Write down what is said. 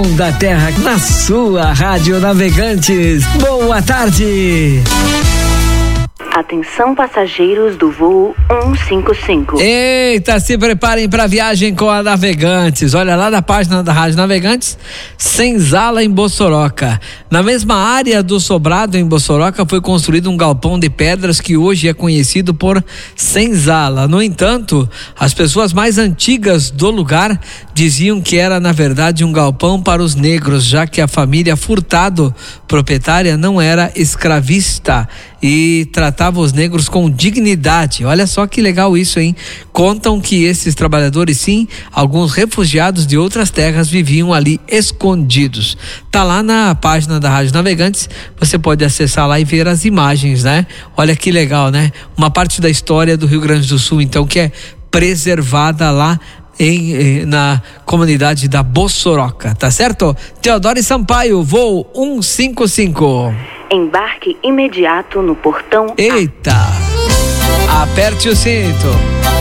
som da terra na sua Rádio Navegantes. Boa tarde. Atenção passageiros do voo 155. Eita, se preparem para a viagem com a Navegantes. Olha lá na página da Rádio Navegantes, Senzala em Bossoroca. Na mesma área do Sobrado em Bossoroca foi construído um galpão de pedras que hoje é conhecido por Senzala. No entanto, as pessoas mais antigas do lugar diziam que era na verdade um galpão para os negros, já que a família Furtado, proprietária, não era escravista e tratava os negros com dignidade. Olha só que legal isso, hein? Contam que esses trabalhadores, sim, alguns refugiados de outras terras viviam ali escondidos. Tá lá na página da Rádio Navegantes, você pode acessar lá e ver as imagens, né? Olha que legal, né? Uma parte da história do Rio Grande do Sul, então, que é preservada lá na comunidade da Bossoroca, tá certo? Teodoro Sampaio, voo 155. Embarque imediato no portão. Eita! Aperte o cinto.